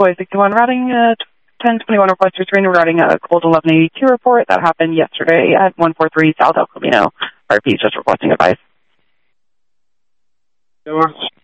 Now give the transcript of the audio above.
Boy 61 routing 1021 request for train routing a cold 1182 report that happened yesterday at 143 South El Camino. RP just requesting advice.